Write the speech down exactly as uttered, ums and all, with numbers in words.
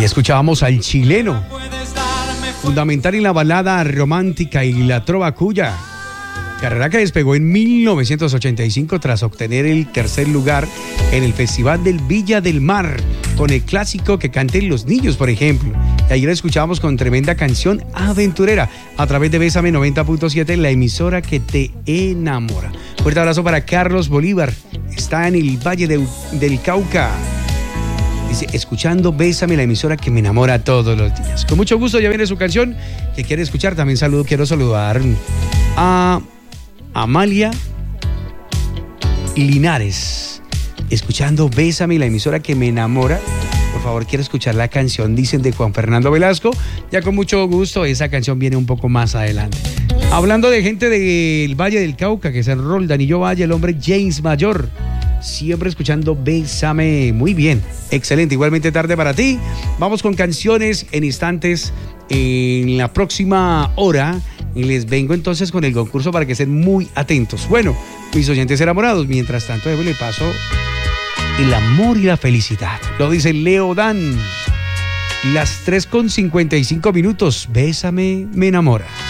escuchábamos al chileno, fundamental en la balada romántica y la trova cuya. Carrera que despegó en mil novecientos ochenta y cinco tras obtener el tercer lugar en el Festival del Villa del Mar, con el clásico Que canten los niños, por ejemplo. Y ayer escuchábamos con tremenda canción aventurera a través de Bésame noventa punto siete, la emisora que te enamora. Fuerte abrazo para Carlos Bolívar, está en el Valle de, del Cauca. Dice, escuchando Bésame, la emisora que me enamora todos los días. Con mucho gusto, ya viene su canción que quiere escuchar. También saludo, quiero saludar a Amalia Linares, escuchando Bésame, la emisora que me enamora. Por favor, quiero escuchar la canción, dicen, de Juan Fernando Velasco. Ya con mucho gusto, esa canción viene un poco más adelante. Hablando de gente del Valle del Cauca, que es el rol Danillo Valle, el hombre James Mayor, siempre escuchando Bésame. Muy bien, excelente, igualmente tarde para ti. Vamos con canciones en instantes. En la próxima hora les vengo entonces con el concurso para que estén muy atentos. Bueno, mis oyentes enamorados, mientras tanto le paso el amor y la felicidad. Lo dice Leo Dan. Las tres con cincuenta y cinco minutos. Bésame, me enamora.